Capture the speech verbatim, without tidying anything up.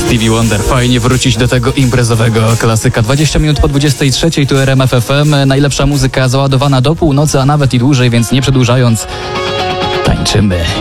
Stevie Wonder. Fajnie wrócić do tego imprezowego klasyka. dwadzieścia minut po dwudziestej trzeciej, tu R M F F M. Najlepsza muzyka załadowana do północy, a nawet i dłużej, więc nie przedłużając, tańczymy.